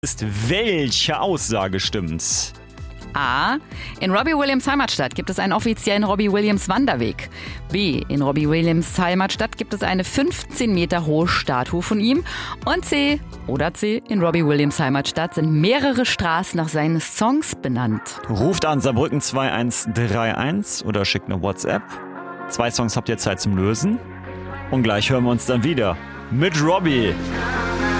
Welche Aussage stimmt? A. In Robbie Williams Heimatstadt gibt es einen offiziellen Robbie Williams Wanderweg. B. In Robbie Williams Heimatstadt gibt es eine 15 Meter hohe Statue von ihm. Und C. In Robbie Williams Heimatstadt sind mehrere Straßen nach seinen Songs benannt. Ruft an Saarbrücken 2131 oder schickt eine WhatsApp. 2 Songs habt ihr Zeit zum Lösen. Und gleich hören wir uns dann wieder mit Robbie.